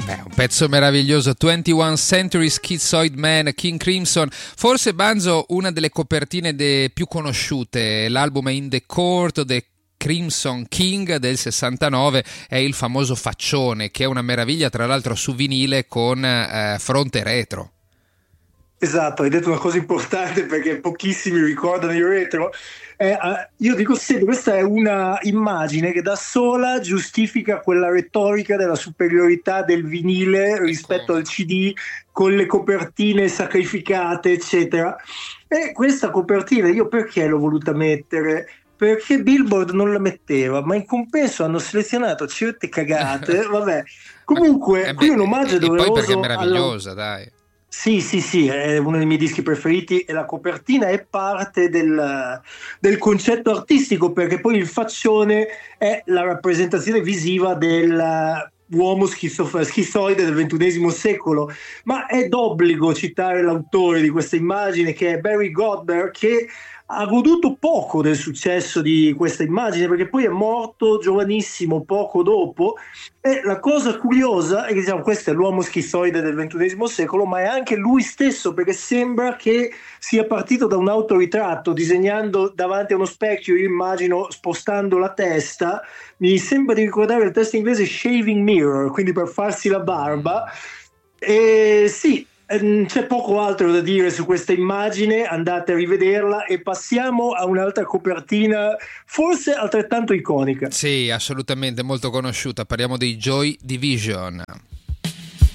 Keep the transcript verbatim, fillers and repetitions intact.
Beh, un pezzo meraviglioso, ventuno Century Schizoid Man, King Crimson, forse Banzo una delle copertine de più conosciute. L'album è In the Court of the Crimson King del sessantanove, è il famoso faccione, che è una meraviglia, tra l'altro su vinile con eh, fronte retro. Esatto, hai detto una cosa importante perché pochissimi ricordano il retro. Eh, uh, io dico sempre, questa è una immagine che da sola giustifica quella retorica della superiorità del vinile rispetto al C D, con le copertine sacrificate, eccetera. E questa copertina io perché l'ho voluta mettere? Perché Billboard non la metteva, ma in compenso hanno selezionato certe cagate. Vabbè, comunque eh beh, qui un omaggio e, doveroso. E poi perché è meravigliosa, alla... dai. Sì, sì, sì, è uno dei miei dischi preferiti e la copertina è parte del, del concetto artistico, perché poi il faccione è la rappresentazione visiva dell'uomo schizof- schizoide del ventunesimo secolo, ma è d'obbligo citare l'autore di questa immagine, che è Barry Goldberg, che ha goduto poco del successo di questa immagine perché poi è morto giovanissimo poco dopo. E la cosa curiosa è che diciamo, questo è l'uomo schizoide del ventunesimo secolo, ma è anche lui stesso, perché sembra che sia partito da un autoritratto, disegnando davanti a uno specchio, io immagino spostando la testa, mi sembra di ricordare il testo inglese shaving mirror, quindi per farsi la barba. E sì, c'è poco altro da dire su questa immagine, andate a rivederla e passiamo a un'altra copertina forse altrettanto iconica. Sì, assolutamente molto conosciuta, parliamo dei Joy Division.